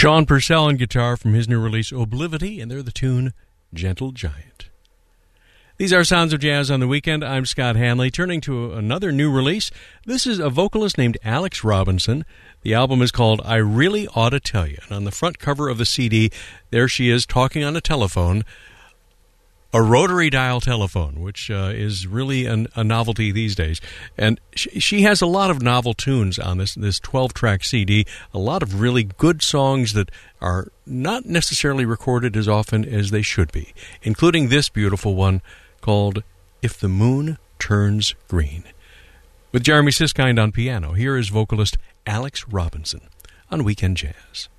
Sean Purcell on guitar from his new release Oblivity, and they're the tune Gentle Giant. These are Sounds of Jazz on the Weekend. I'm Scott Hanley. Turning to another new release, this is a vocalist named Alex Robinson. The album is called I Really Ought to Tell You. And on the front cover of the CD, there she is talking on a telephone, a rotary dial telephone, which is really a novelty these days. And she has a lot of novel tunes on this 12-track CD, a lot of really good songs that are not necessarily recorded as often as they should be, including this beautiful one called If the Moon Turns Green. With Jeremy Siskind on piano, here is vocalist Alex Robinson on Weekend Jazz.